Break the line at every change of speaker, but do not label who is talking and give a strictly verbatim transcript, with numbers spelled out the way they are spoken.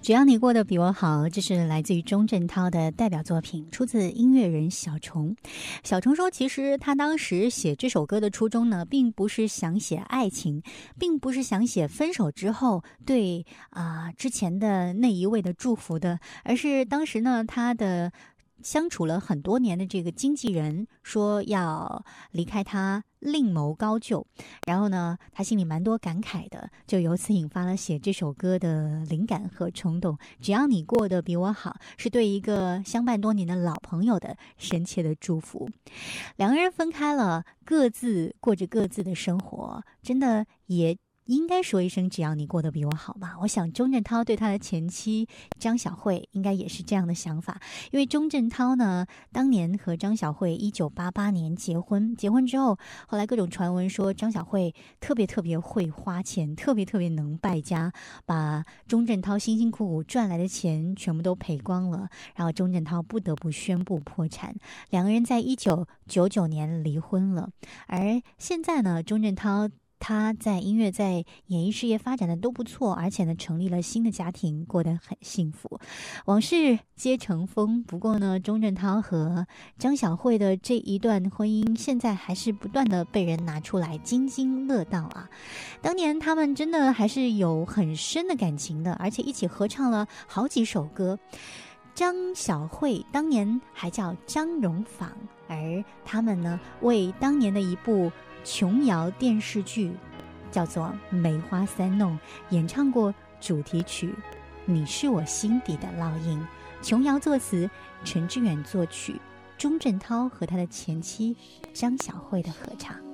只要你过得比我好，这是来自于钟镇涛的代表作品，出自音乐人小虫。小虫说，其实他当时写这首歌的初衷呢，并不是想写爱情，并不是想写分手之后对啊、呃、之前的那一位的祝福的，而是当时呢他的相处了很多年的这个经纪人说要离开他，另谋高就，然后呢他心里蛮多感慨的，就由此引发了写这首歌的灵感和冲动。只要你过得比我好，是对一个相伴多年的老朋友的深切的祝福。两个人分开了，各自过着各自的生活，真的也应该说一声只要你过得比我好吧。我想钟镇涛对他的前妻张小慧应该也是这样的想法，因为钟镇涛呢当年和张小慧一九八八年结婚，结婚之后后来各种传闻说张小慧特别特别会花钱，特别特别能败家，把钟镇涛辛辛苦苦赚来的钱全部都赔光了，然后钟镇涛不得不宣布破产。两个人在一九九九年离婚了，而现在呢钟镇涛他在音乐在演艺事业发展的都不错，而且呢成立了新的家庭，过得很幸福。往事皆成风，不过呢钟镇涛和张小慧的这一段婚姻现在还是不断的被人拿出来津津乐道啊。当年他们真的还是有很深的感情的，而且一起合唱了好几首歌。张小慧当年还叫张荣坊，而他们呢为当年的一部琼瑶电视剧叫做《梅花三弄》演唱过主题曲《你是我心底的烙印》，琼瑶作词，陈志远作曲，钟镇涛和他的前妻张小慧的合唱。